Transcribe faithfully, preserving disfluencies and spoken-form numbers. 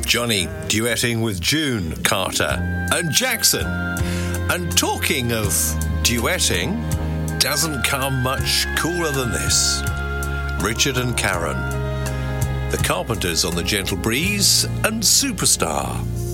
Johnny duetting with June Carter and Jackson. And talking of duetting, doesn't come much cooler than this. Richard and Karen, The Carpenters on the Gentle Breeze, and Superstar.